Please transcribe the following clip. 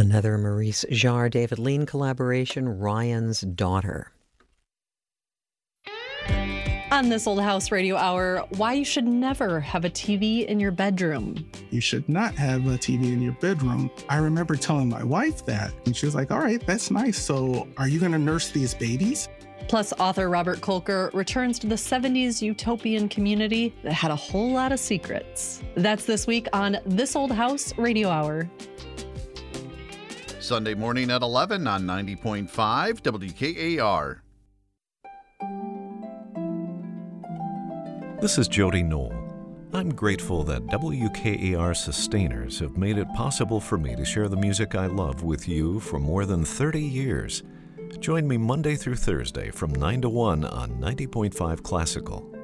Another Maurice Jarre, David Lean collaboration, Ryan's Daughter. On This Old House Radio Hour, why you should never have a TV in your bedroom. You should not have a TV in your bedroom. I remember telling my wife that, and she was like, all right, that's nice. So are you going to nurse these babies? Plus, author Robert Kolker returns to the 70s utopian community that had a whole lot of secrets. That's this week on This Old House Radio Hour. Sunday morning at 11 on 90.5 WKAR. This is Jody Knoll. I'm grateful that WKAR sustainers have made it possible for me to share the music I love with you for more than 30 years. Join me Monday through Thursday from 9 to 1 on 90.5 Classical.